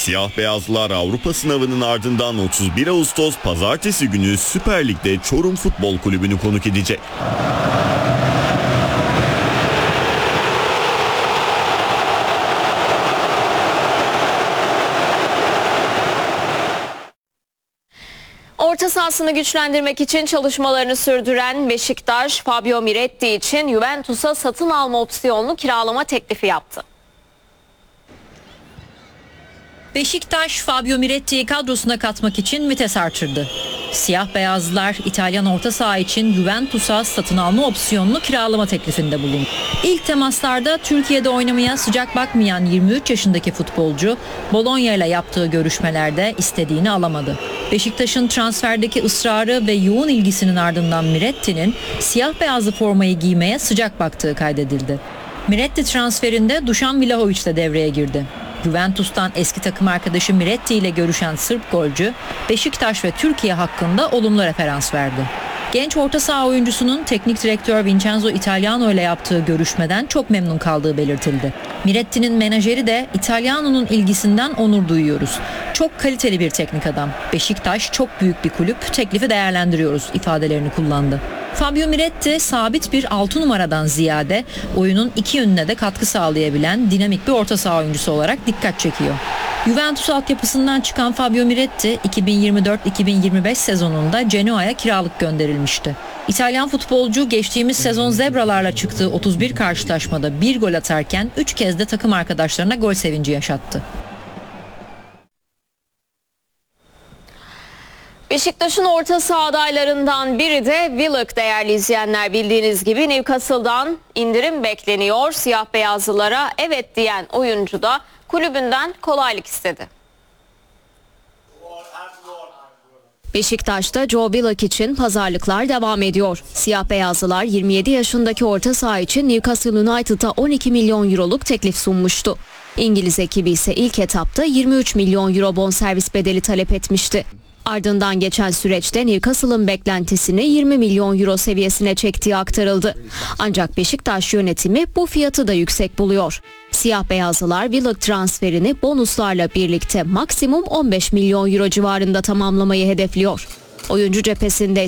Siyah beyazlılar Avrupa sınavının ardından 31 Ağustos Pazartesi günü Süper Lig'de Çorum Futbol Kulübü'nü konuk edecek. Orta sahasını güçlendirmek için çalışmalarını sürdüren Beşiktaş, Fabio Miretti için Juventus'a satın alma opsiyonlu kiralama teklifi yaptı. Beşiktaş, Fabio Miretti'yi kadrosuna katmak için vites artırdı. Siyah beyazlılar İtalyan orta saha için Juventus'a satın alma opsiyonlu kiralama teklifinde bulundu. İlk temaslarda Türkiye'de oynamaya sıcak bakmayan 23 yaşındaki futbolcu, Bologna ile yaptığı görüşmelerde istediğini alamadı. Beşiktaş'ın transferdeki ısrarı ve yoğun ilgisinin ardından Miretti'nin siyah beyazlı formayı giymeye sıcak baktığı kaydedildi. Miretti transferinde Dušan Vlahović de devreye girdi. Juventus'tan eski takım arkadaşı Miretti ile görüşen Sırp golcü, Beşiktaş ve Türkiye hakkında olumlu referans verdi. Genç orta saha oyuncusunun teknik direktör Vincenzo Italiano ile yaptığı görüşmeden çok memnun kaldığı belirtildi. Miretti'nin menajeri de İtalyano'nun ilgisinden onur duyuyoruz. Çok kaliteli bir teknik adam. Beşiktaş çok büyük bir kulüp, teklifi değerlendiriyoruz ifadelerini kullandı. Fabio Miretti sabit bir 6 numaradan ziyade oyunun iki yönüne de katkı sağlayabilen dinamik bir orta saha oyuncusu olarak dikkat çekiyor. Juventus altyapısından çıkan Fabio Miretti 2024-2025 sezonunda Genoa'ya kiralık gönderilmişti. İtalyan futbolcu geçtiğimiz sezon Zebralarla çıktığı 31 karşılaşmada 1 gol atarken 3 kez de takım arkadaşlarına gol sevinci yaşattı. Beşiktaş'ın orta saha adaylarından biri de Willock değerli izleyenler, bildiğiniz gibi Newcastle'dan indirim bekleniyor. Siyah beyazlılara evet diyen oyuncu da kulübünden kolaylık istedi. Beşiktaş'ta Joe Willock için pazarlıklar devam ediyor. Siyah beyazlılar 27 yaşındaki orta saha için Newcastle United'a 12 milyon euroluk teklif sunmuştu. İngiliz ekibi ise ilk etapta 23 milyon euro bonservis bedeli talep etmişti. Ardından geçen süreçte Newcastle'ın beklentisini 20 milyon euro seviyesine çektiği aktarıldı. Ancak Beşiktaş yönetimi bu fiyatı da yüksek buluyor. Siyah beyazlılar Willock transferini bonuslarla birlikte maksimum 15 milyon euro civarında tamamlamayı hedefliyor. Oyuncu cephesinde